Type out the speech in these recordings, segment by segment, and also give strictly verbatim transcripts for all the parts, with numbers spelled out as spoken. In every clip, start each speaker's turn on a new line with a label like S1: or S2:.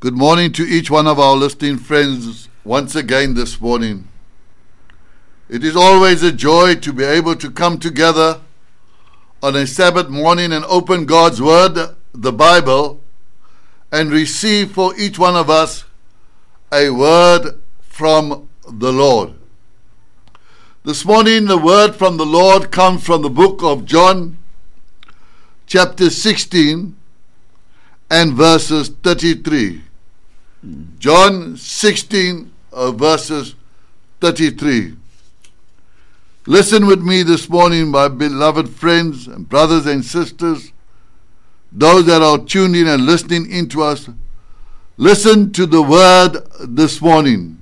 S1: Good morning to each one of our listening friends once again this morning. It is always a joy to be able to come together on a Sabbath morning and open God's Word, the Bible, and receive for each one of us a word from the Lord. This morning the word from the Lord comes from the book of John, chapter sixteen and verses thirty-three. John sixteen, uh, verses thirty-three. Listen with me this morning, my beloved friends and brothers and sisters, those that are tuned in and listening into us. Listen to the word this morning.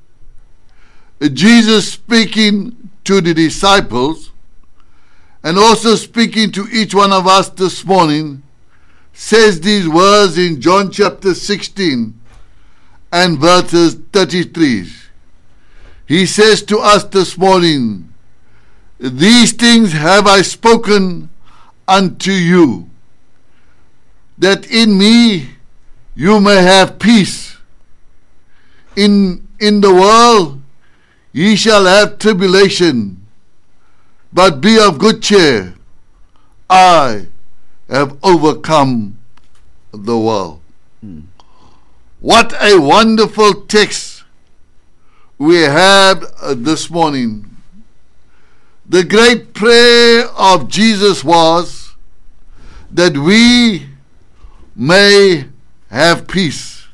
S1: Jesus speaking to the disciples and also speaking to each one of us this morning says these words in John chapter sixteen and verses thirty-three. He says to us this morning, "These things have I spoken unto you, that in me you may have peace. In, in the world ye shall have tribulation, but be of good cheer. I have overcome the world." Hmm. What a wonderful text we have uh, this morning. The great prayer of Jesus was that we may have peace.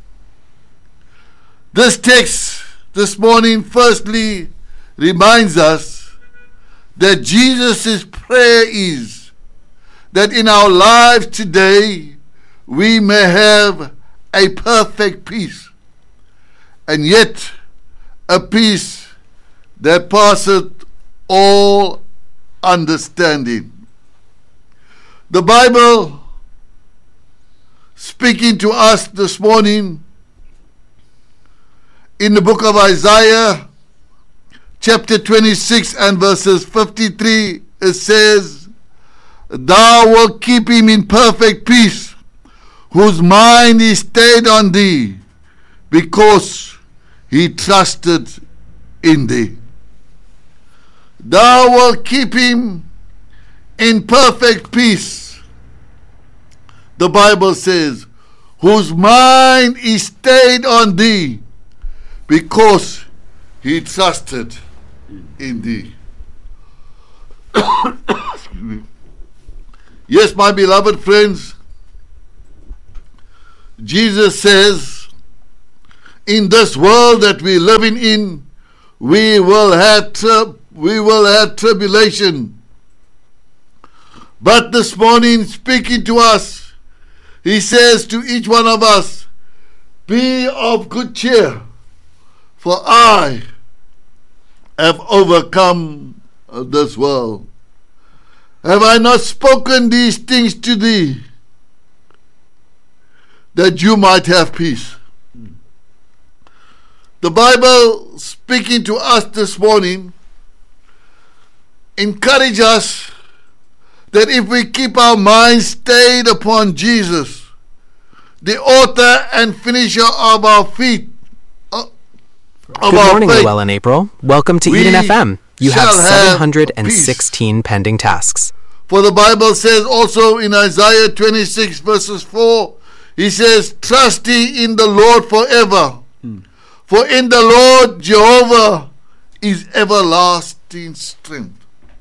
S1: This text this morning firstly reminds us that Jesus' prayer is that in our lives today we may have a perfect peace, and yet a peace that passeth all understanding. The Bible, speaking to us this morning in the book of Isaiah, chapter twenty-six and verses fifty-three, it says, "Thou wilt keep him in perfect peace, whose mind is stayed on thee, because he trusted in thee." Thou wilt keep him in perfect peace. The Bible says, whose mind is stayed on thee, because he trusted in thee. Yes, my beloved friends, Jesus says, in this world that we're living in, we will have tri- we will have tribulation. But this morning, speaking to us, he says to each one of us, "Be of good cheer, for I have overcome this world. Have I not spoken these things to thee, that you might have peace?" The Bible, speaking to us this morning, encourage us that if we keep our minds stayed upon Jesus, the author and finisher of our feet, uh, of
S2: Good
S1: our
S2: morning,
S1: faith,
S2: Llewellyn April. Welcome to Eden F M. You have
S1: shall have
S2: seven hundred sixteen pending tasks.
S1: For the Bible says also in Isaiah twenty-six verses four, he says, "Trust ye in the Lord forever, hmm. for in the Lord Jehovah is everlasting strength."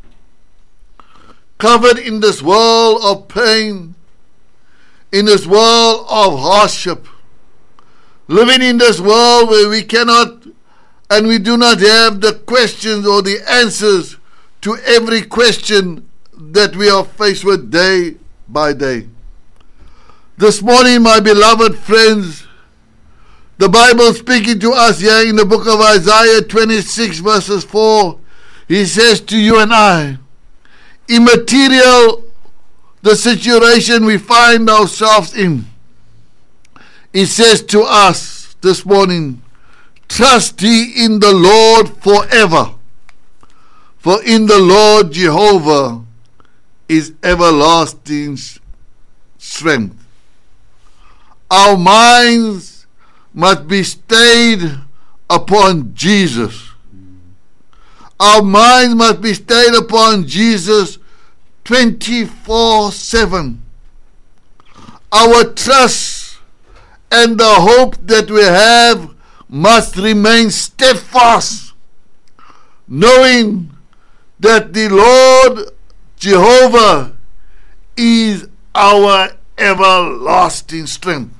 S1: Covered in this world of pain, in this world of hardship, living in this world where we cannot and we do not have the questions or the answers to every question that we are faced with day by day. This morning, my beloved friends, the Bible speaking to us here in the book of Isaiah twenty-six verses four, he says to you and I, immaterial the situation we find ourselves in, he says to us this morning, "Trust ye in the Lord forever, for in the Lord Jehovah is everlasting strength." our minds must be stayed upon Jesus. Our minds must be stayed upon Jesus twenty-four seven. Our trust and the hope that we have must remain steadfast, knowing that the Lord Jehovah is our everlasting strength.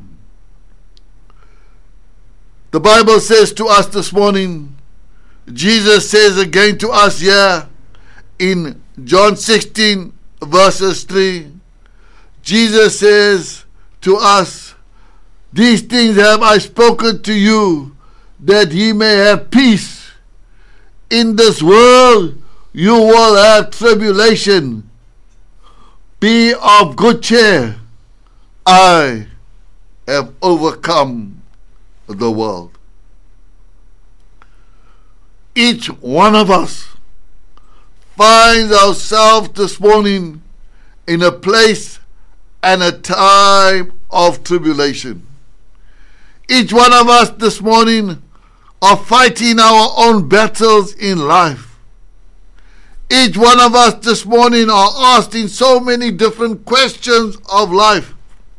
S1: The Bible says to us this morning, Jesus says again to us here in John sixteen verses three, Jesus says to us, these things have I spoken to you, that ye may have peace. In this world you will have tribulation. Be of good cheer. I have overcome the world. Each one of us finds ourselves this morning in a place and a time of tribulation. Each one of us this morning are fighting our own battles in life. Each one of us this morning are asking so many different questions of life.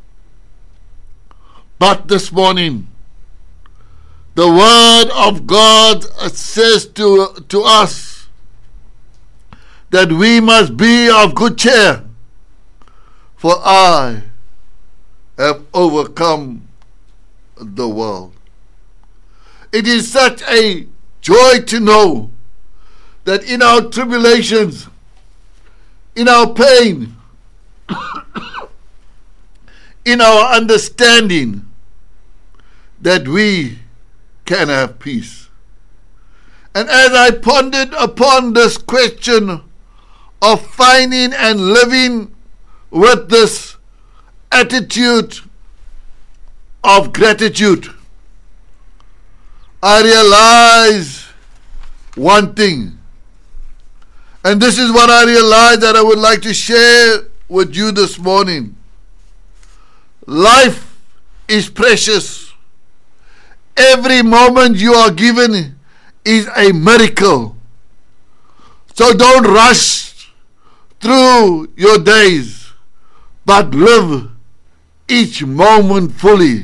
S1: But this morning, the Word of God says to, to us that we must be of good cheer, for I have overcome the world. It is such a joy to know that in our tribulations, in our pain, in our understanding, that we can have peace. And as I pondered upon this question of finding and living with this attitude of gratitude, I realize one thing. And this is what I realized that I would like to share with you this morning. Life is precious. Every moment you are given is a miracle. So don't rush through your days, but live each moment fully.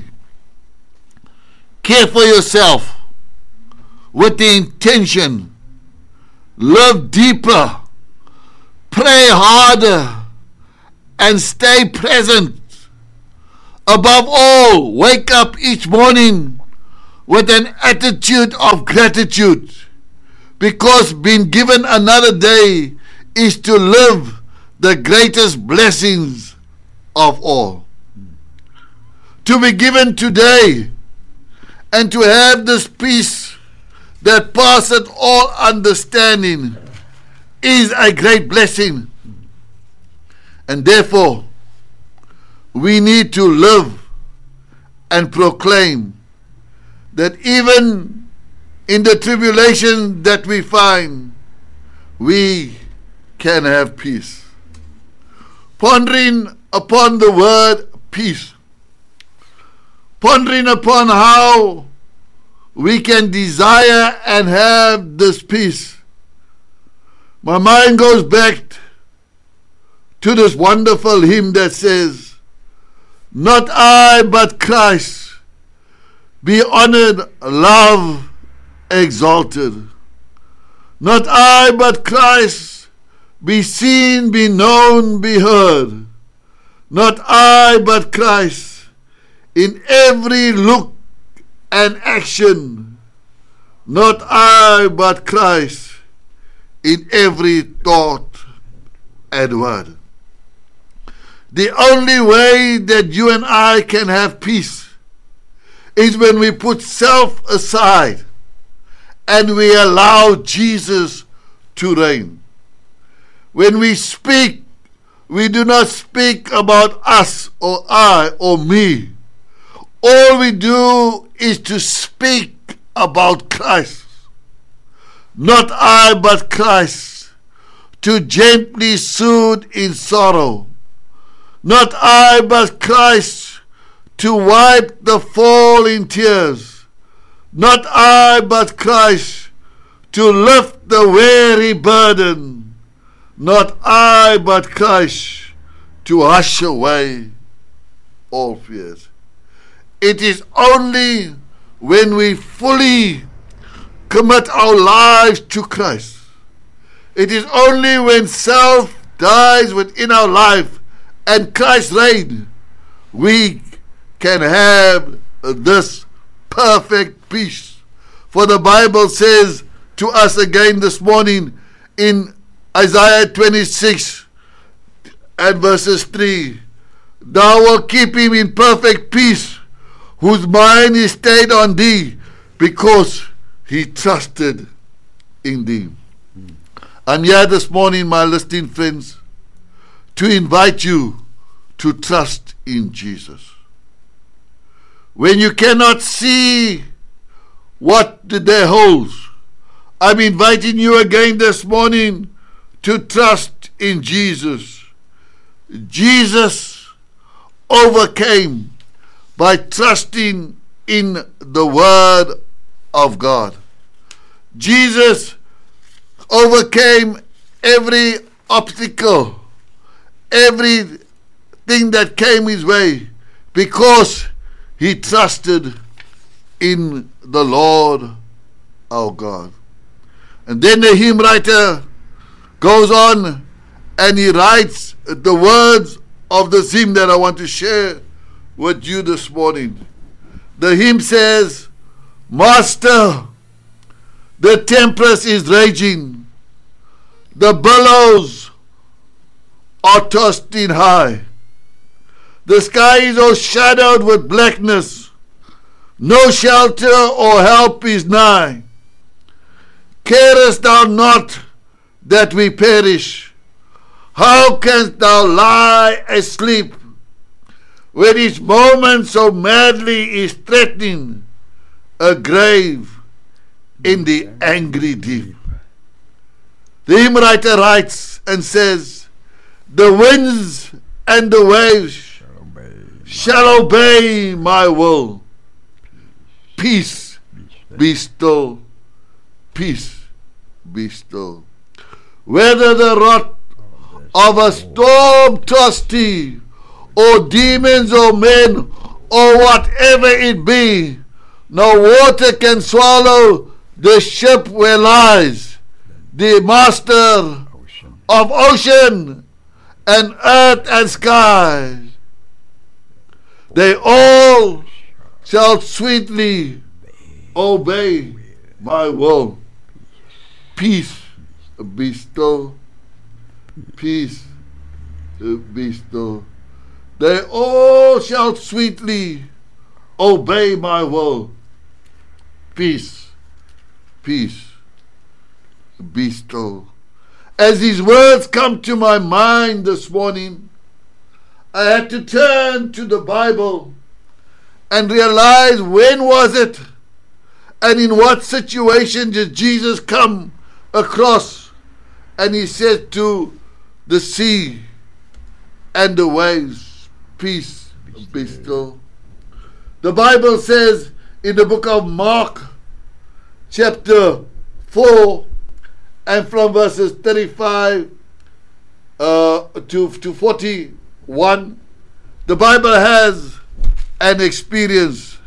S1: Care for yourself with the intention. Live deeper, pray harder, and stay present. Above all, wake up each morning with an attitude of gratitude, because being given another day is to live the greatest blessings of all. To be given today and to have this peace that passeth all understanding is a great blessing. And therefore, we need to live and proclaim that even in the tribulation that we find, we can have peace. Pondering upon the word peace, pondering upon how we can desire and have this peace, my mind goes back to this wonderful hymn that says, not I but Christ, be honored, loved, exalted. Not I but Christ, be seen, be known, be heard. Not I but Christ, in every look and action. Not I but Christ, in every thought and word. The only way that you and I can have peace is when we put self aside and we allow Jesus to reign. When we speak, we do not speak about us or I or me. All we do is to speak about Christ. Not I but Christ, to gently soothe in sorrow. Not I but Christ, to wipe the falling tears. Not I, but Christ, to lift the weary burden. Not I, but Christ, to hush away all fears. It is only when we fully commit our lives to Christ, it is only when self dies within our life and Christ reigns, we can have this perfect peace. For the Bible says to us again this morning in Isaiah twenty-six and verses three, Thou wilt keep him in perfect peace, whose mind is stayed on thee, because he trusted in thee. Mm. I'm here this morning, my listening friends, to invite you to trust in Jesus. When you cannot see what the day holds, I'm inviting you again this morning to trust in Jesus. Jesus overcame by trusting in the Word of God. Jesus overcame every obstacle, everything that came his way, because he trusted in the Lord our God. And then the hymn writer goes on and he writes the words of the hymn that I want to share with you this morning. The hymn says, Master, the tempest is raging, the billows are tossing high, the sky is overshadowed with blackness, no shelter or help is nigh. Carest thou not that we perish? How canst thou lie asleep when each moment so madly is threatening a grave in the angry deep? The hymn writer writes and says, the winds and the waves shall obey, shall obey my will. Peace be still, peace be still. Whether the wrath of a storm-tossed sea, or demons or men, or whatever it be, no water can swallow the ship where lies the master ocean. of ocean and earth and sky. They all shall sweetly obey my will. Peace be still, peace be still. They all shall sweetly obey my will. Peace, peace be still. As these words come to my mind this morning, I had to turn to the Bible and realize, when was it and in what situation did Jesus come across and he said to the sea and the waves, peace be still. The Bible says in the book of Mark chapter four and from verses thirty-five uh, to, to forty-one, the Bible has an experience.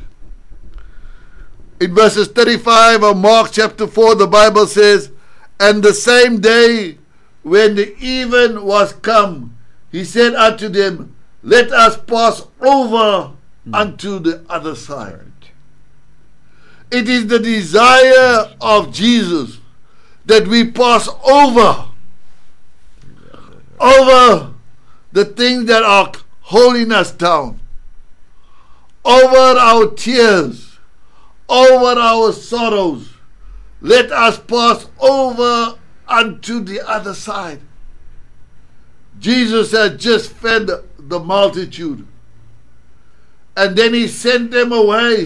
S1: In verses thirty-five of Mark chapter four, the Bible says, and the same day when the even was come, he said unto them, let us pass over mm. unto the other side. Right. It is the desire of Jesus that we pass over, over the things that are holding us down, over our tears, over our sorrows. Let us pass over unto the other side. Jesus had just fed the multitude, and then he sent them away,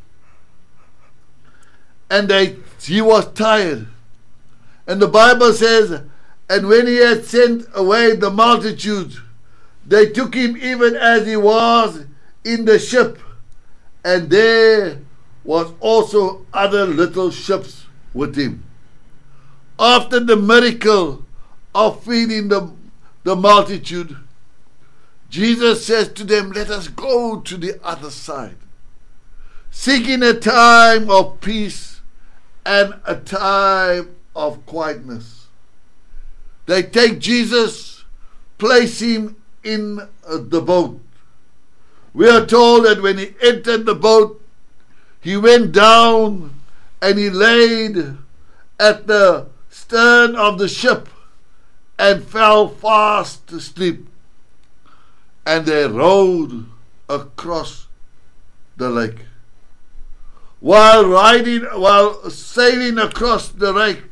S1: and they he was tired. And the Bible says, and when he had sent away the multitude, they took him even as he was in the ship, and there was also other little ships with him. After the miracle of feeding the, the multitude, Jesus says to them, let us go to the other side, seeking a time of peace and a time of quietness. They take Jesus, place him in the boat. We are told that when he entered the boat, he went down and he laid at the stern of the ship and fell fast asleep. And they rowed across the lake. While riding, while sailing across the lake,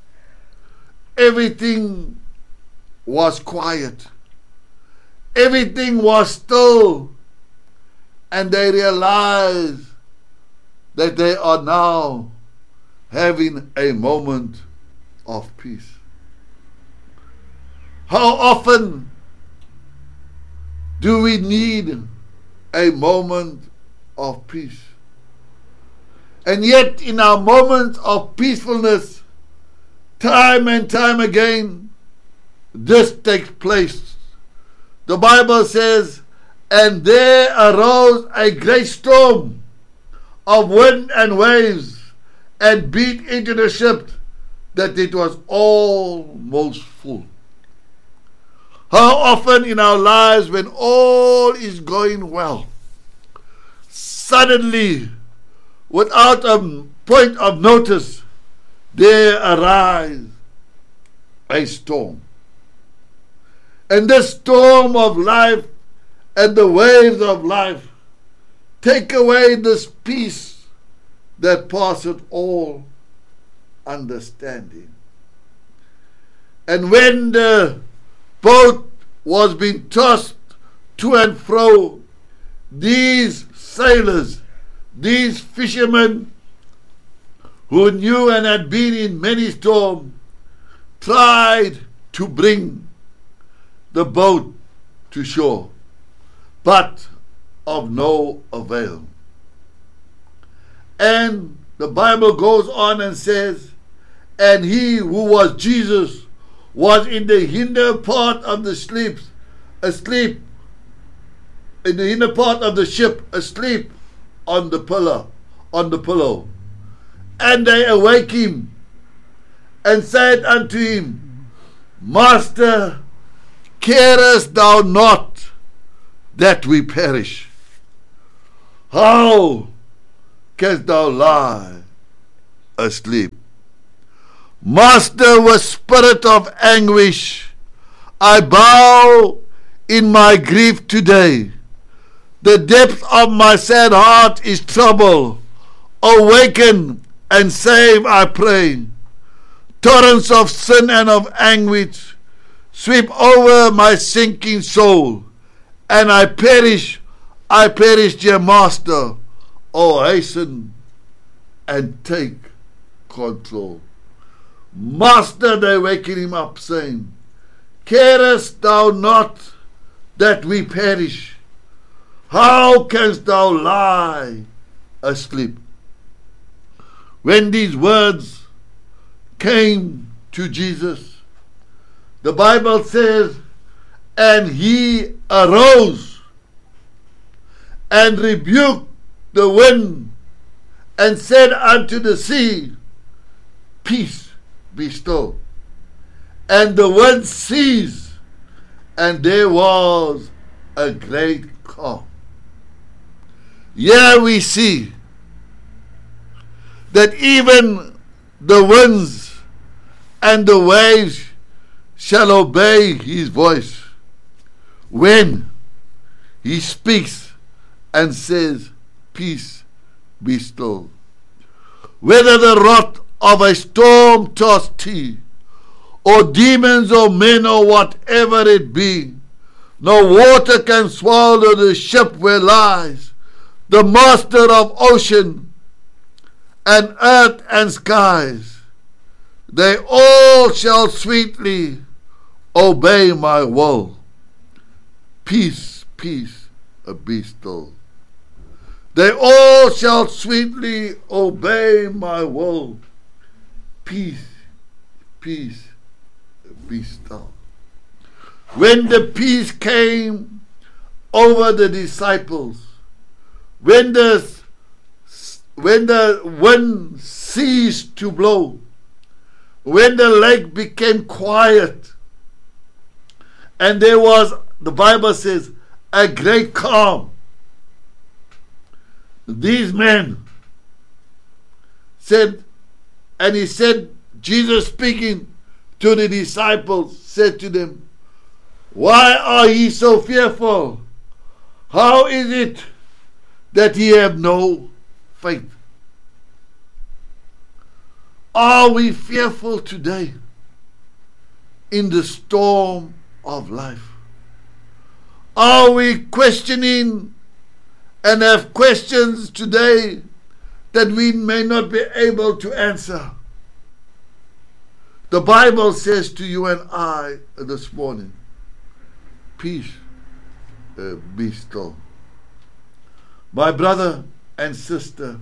S1: everything was quiet. Everything was still. And they realized that they are now having a moment of peace. How often do we need a moment of peace? And yet in our moments of peacefulness, time and time again, this takes place. The Bible says, and there arose a great storm of wind and waves, and beat into the ship, that it was almost full. How often in our lives, when all is going well, suddenly, without a point of notice, there arises a storm. And this storm of life and the waves of life take away this peace that passeth all understanding. And when the boat was being tossed to and fro, these sailors, these fishermen who knew and had been in many storms, tried to bring the boat to shore, but of no avail. And the Bible goes on and says, and he who was Jesus was in the hinder part of the sleep, asleep, in the inner part of the ship, asleep on the pillow, on the pillow. And they awake him and said unto him, Master, carest thou not that we perish? How canst thou lie asleep? Master, with spirit of anguish, I bow in my grief today. The depth of my sad heart is trouble. Awaken and save, I pray. Torrents of sin and of anguish sweep over my sinking soul, and I perish, I perish, dear Master. Oh, hasten and take control. Master, they waken him up, saying, carest thou not that we perish? How canst thou lie asleep? When these words came to Jesus, the Bible says, and he arose and rebuked the wind and said unto the sea, peace, be still. And the wind ceased, and there was a great calm. Here we see that even the winds and the waves shall obey his voice when he speaks and says, peace, be still. Whether the wrath of a storm-tossed sea, or demons or men or whatever it be, no water can swallow the ship where lies the master of ocean and earth and skies. They all shall sweetly obey my will. Peace, peace, be still. They all shall sweetly obey my will. Peace, peace, be still. When the peace came over the disciples, when the, when the wind ceased to blow, when the lake became quiet, and there was, the Bible says, a great calm, these men said, and he said, Jesus speaking to the disciples, said to them, why are ye so fearful? How is it that ye have no faith? Are we fearful today in the storm of life? Are we questioning and have questions today that we may not be able to answer? The Bible says to you and I this morning, peace, uh, be still. My brother and sister,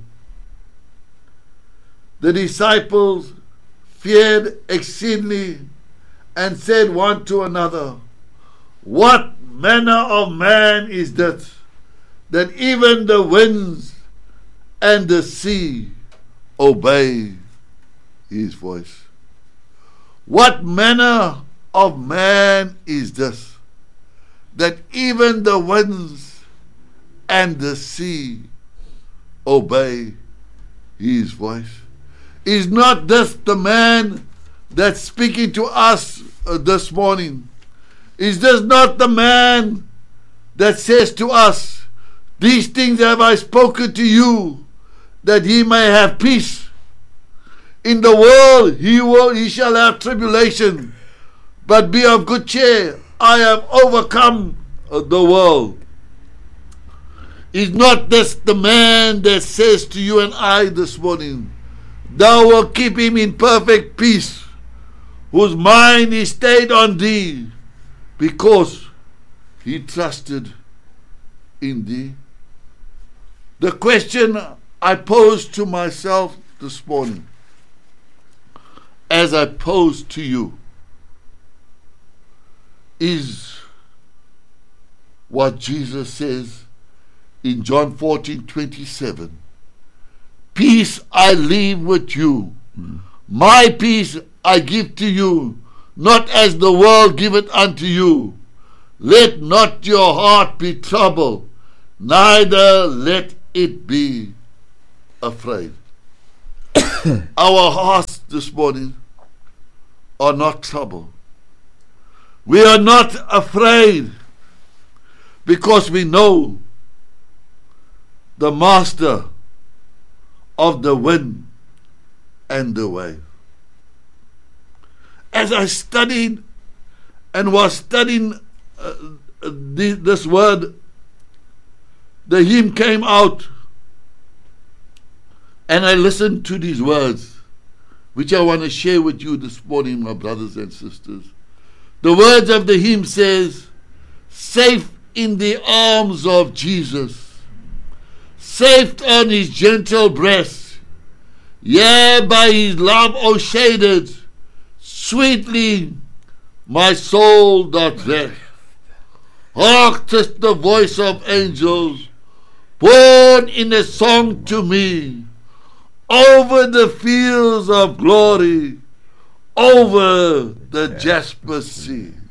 S1: the disciples feared exceedingly and said one to another, what manner of man is that, that even the winds and the sea obey his voice? What manner of man is this, that even the winds and the sea obey his voice? Is not this the man that's speaking to us uh, this morning? Is this not the man that says to us, these things have I spoken to you, that ye may have peace? In the world he will he shall have tribulation, but be of good cheer, I have overcome uh, the world. Is not this the man that says to you and I this morning, thou wilt keep him in perfect peace, whose mind is stayed on thee, because he trusted in thee? The question I pose to myself this morning, as I pose to you, is what Jesus says in John fourteen twenty-seven. Peace I leave with you, mm. my peace I give to you, not as the world giveth unto you. Let not your heart be troubled, neither let it be afraid. Our hearts this morning are not troubled. We are not afraid, because we know the master of the wind and the wave. As I studied and was studying uh, the, this word, the hymn came out, and I listened to these words, which I want to share with you this morning, my brothers and sisters. The words of the hymn says, safe in the arms of Jesus, safe on his gentle breast, yea, by his love o'ershaded, sweetly my soul doth rest. Hark, 'tis the voice of angels, born in a song to me, over the fields of glory, over the jasper sea.